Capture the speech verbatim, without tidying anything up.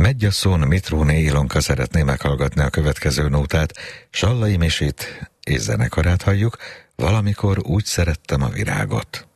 Medgyaszón Mitróné Ilonka szeretné meghallgatni a következő nótát. Sallai Misit és zenekarát halljuk, Valamikor úgy szerettem a virágot.